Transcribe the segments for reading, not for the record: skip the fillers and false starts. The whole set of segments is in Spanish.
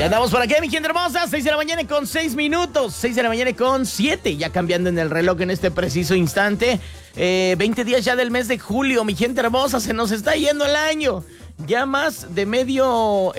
Ya andamos por aquí, mi gente hermosa. 6 de la mañana con 6 minutos. 6 de la mañana con 7. Ya cambiando en el reloj en este preciso instante. 20 días ya del mes de julio, mi gente hermosa. Se nos está yendo el año. Ya más de medio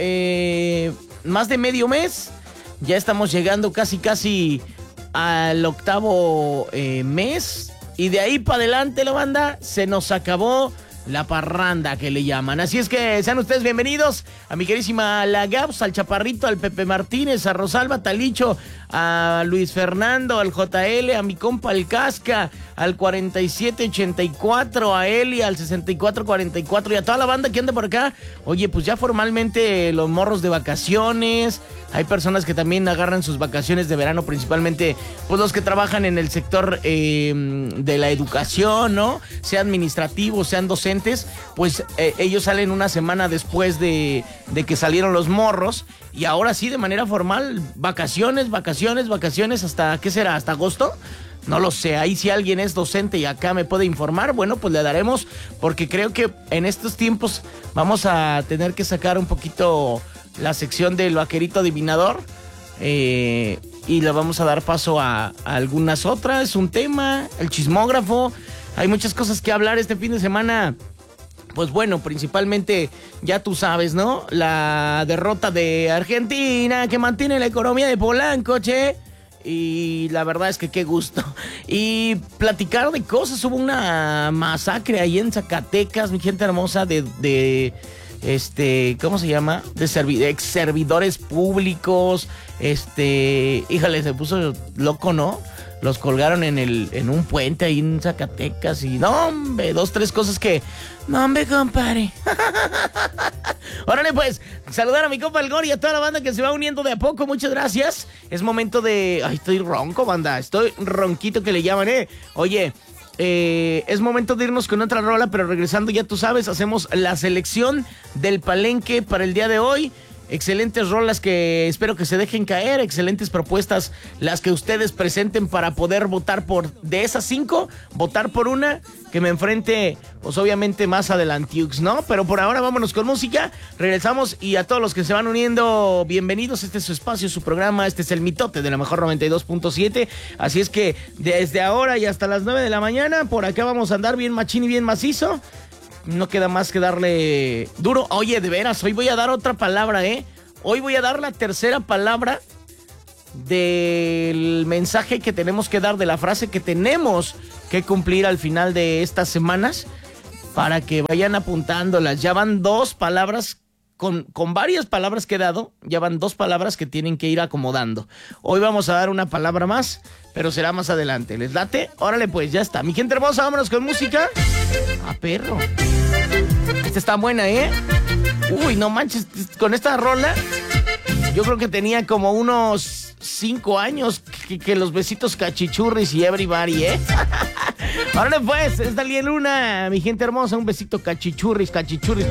mes. Ya estamos llegando casi al octavo mes. Y de ahí para adelante, la banda, se nos acabó la parranda que le llaman. Así es que sean ustedes bienvenidos a mi querísima La Gaps, al Chaparrito, al Pepe Martínez, a Rosalba Talicho, a Luis Fernando, al JL, a mi compa el Casca, al 4784, a Eli, al 6444 y a toda la banda que anda por acá. Oye, pues ya formalmente los morros de vacaciones. Hay personas que también agarran sus vacaciones de verano, principalmente pues los que trabajan en el sector de la educación, ¿no? Sean administrativos, sean docentes, pues ellos salen una semana después de que salieron los morros. Y ahora sí, de manera formal, vacaciones, ¿hasta qué será? ¿Hasta agosto? No lo sé, ahí si alguien es docente y acá me puede informar, bueno, pues le daremos, porque creo que en estos tiempos vamos a tener que sacar un poquito la sección del vaquerito adivinador y le vamos a dar paso a algunas otras, un tema, el chismógrafo. Hay muchas cosas que hablar este fin de semana. Pues bueno, principalmente, ya tú sabes, ¿no? La derrota de Argentina que mantiene la economía de Polanco, che. Y la verdad es que qué gusto. Y platicar de cosas. Hubo una masacre ahí en Zacatecas, mi gente hermosa, ¿cómo se llama? De ex servidores públicos. Híjole, se puso loco, ¿no? Los colgaron en un puente ahí en Zacatecas. Y no, hombre, 2, 3 cosas que... No, hombre, compadre. Órale, pues, saludar a mi compa El Gori y a toda la banda que se va uniendo de a poco. Muchas gracias. Es momento de... Ay, estoy ronco, banda. Estoy ronquito que le llaman, Oye, es momento de irnos con otra rola, pero regresando, ya tú sabes, hacemos la selección del palenque para el día de hoy. Excelentes rolas que espero que se dejen caer, excelentes propuestas las que ustedes presenten para poder votar de esas 5, votar por una que me enfrente, pues obviamente más adelantiux, ¿no? Pero por ahora vámonos con música, regresamos y a todos los que se van uniendo, bienvenidos, este es su espacio, su programa, este es el mitote de la mejor 92.7, así es que desde ahora y hasta las 9 de la mañana, por acá vamos a andar bien machín y bien macizo. No queda más que darle duro. Oye, de veras, hoy voy a dar otra palabra, Hoy voy a dar la tercera palabra del mensaje que tenemos que dar, de la frase que tenemos que cumplir al final de estas semanas, para que vayan apuntándolas. Ya van 2 palabras, con varias palabras que he dado, ya van 2 palabras que tienen que ir acomodando. Hoy vamos a dar una palabra más, pero será más adelante. ¿Les late? Órale, pues, ya está. Mi gente hermosa, vámonos con música. ¡Ah, perro! Esta está buena, Uy, no manches, con esta rola yo creo que tenía como unos 5 años que los besitos cachichurris y everybody, Órale, pues, es Daniel Luna, mi gente hermosa, un besito cachichurris.